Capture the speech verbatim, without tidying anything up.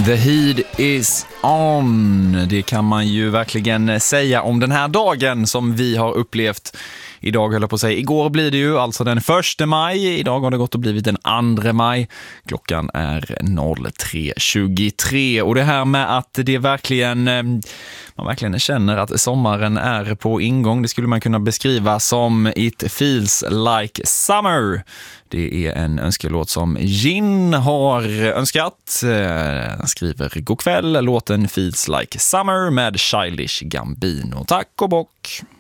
The heat is on. Det kan man ju verkligen säga om den här dagen som vi har upplevt. Idag höll jag på att säga, igår blir det ju alltså den första maj. Idag har det gått och blivit den andra maj. Klockan är tre tjugotre. Och det här med att det verkligen, man verkligen känner att sommaren är på ingång. Det skulle man kunna beskriva som It Feels Like Summer. Det är en önskelåt som Jin har önskat. Han skriver god kväll, låten Feels Like Summer med Childish Gambino. Tack och bock!